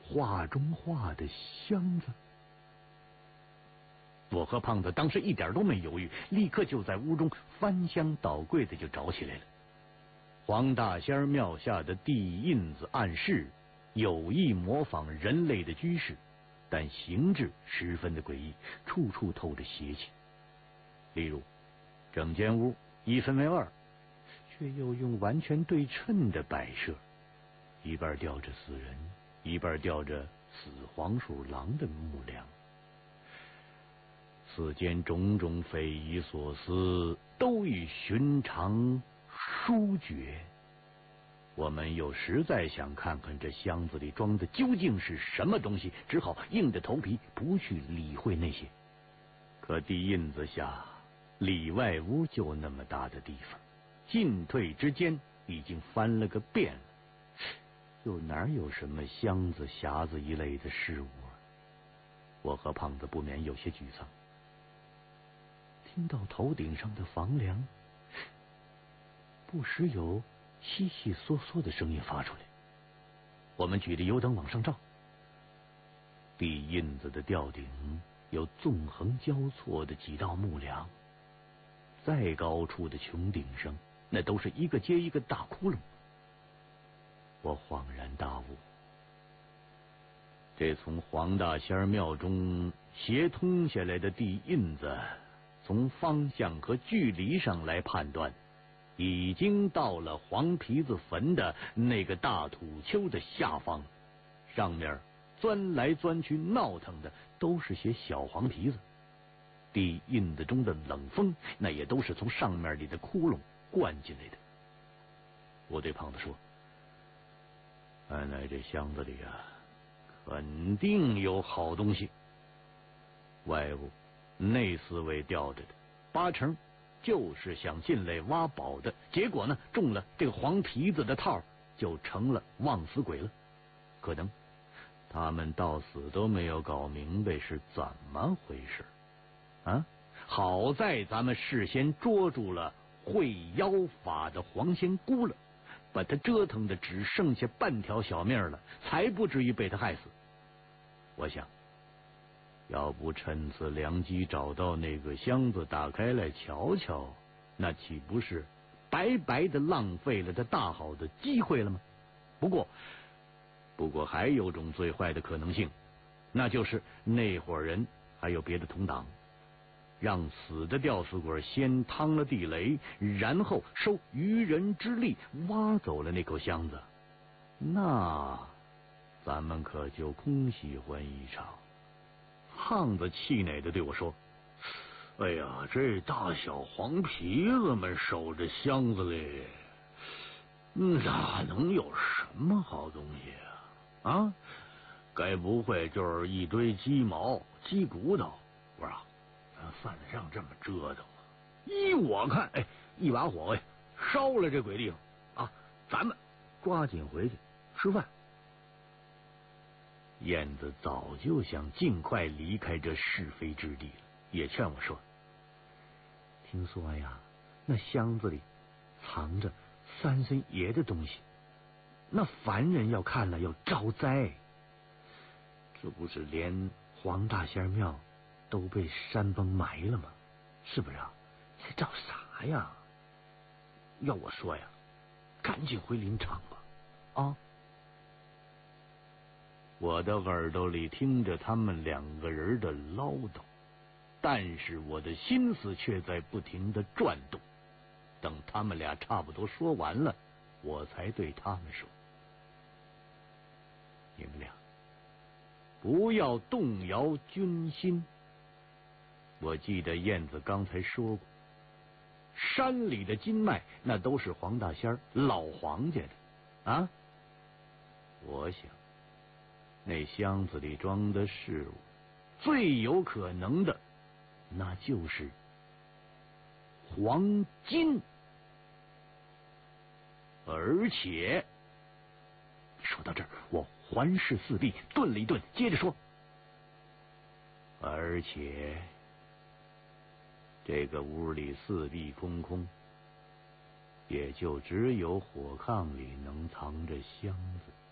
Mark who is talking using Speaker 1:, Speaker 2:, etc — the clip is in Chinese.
Speaker 1: 画中画的箱子。我和胖子当时一点都没犹豫，立刻就在屋中翻箱倒柜的就找起来了。黄大仙庙下的地印子暗示有意模仿人类的居室，但形制十分的诡异，处处透着邪气。例如整间屋一分为二，却又用完全对称的摆设，一半吊着死人，一半吊着死黄鼠狼的木梁。此间种种匪夷所思，都与寻常殊绝。我们又实在想看看这箱子里装的究竟是什么东西，只好硬着头皮不去理会那些。可地印子下里外屋就那么大的地方，进退之间已经翻了个遍了，又哪有什么箱子匣子一类的事物啊？我和胖子不免有些沮丧。听到头顶上的房梁不时有悉悉嗦嗦的声音发出来，我们举着油灯往上照，地印子的吊顶有纵横交错的几道木梁，再高处的穹顶上那都是一个接一个大窟窿。我恍然大悟，这从黄大仙庙中斜通下来的地印子，从方向和距离上来判断，已经到了黄皮子坟的那个大土丘的下方，上面钻来钻去闹腾的都是些小黄皮子，地印子中的冷风那也都是从上面里的窟窿灌进来的。我对胖子说，看来这箱子里肯定有好东西，外屋内四位吊着的八成就是想进来挖宝的，结果呢中了这个黄皮子的套，就成了忘死鬼了。可能他们到死都没有搞明白是怎么回事啊！好在咱们事先捉住了会妖法的黄仙姑了，把他折腾的只剩下半条小命了，才不至于被他害死。我想要不趁此良机找到那个箱子，打开来瞧瞧，那岂不是白白的浪费了这大好的机会了吗？不过还有种最坏的可能性，那就是那伙人还有别的同党，让死的吊死鬼先趟了地雷，然后收渔人之利挖走了那口箱子，那咱们可就空喜欢一场。胖子气馁的对我说，哎呀，这大小黄皮子们守着箱子里，哪能有什么好东西啊？该不会就是一堆鸡毛鸡骨头？我说咱犯得上这么折腾吗？依我看，一把火烧了这鬼地方啊！咱们抓紧回去吃饭。燕子早就想尽快离开这是非之地了，也劝我说，听说呀，那箱子里藏着三孙爷的东西，那凡人要看了要招灾。这不是连黄大仙庙都被山崩埋了吗？是不是啊？这找啥呀？要我说呀，赶紧回林场吧啊！我的耳朵里听着他们两个人的唠叨，但是我的心思却在不停的转动。等他们俩差不多说完了，我才对他们说，你们俩不要动摇军心。我记得燕子刚才说过，山里的金脉那都是黄大仙老黄家的啊。我想那箱子里装的事物最有可能的那就是黄金。而且说到这儿，我环视四壁，顿了一顿，接着说，而且这个屋里四壁空空，也就只有火炕里能藏着箱子。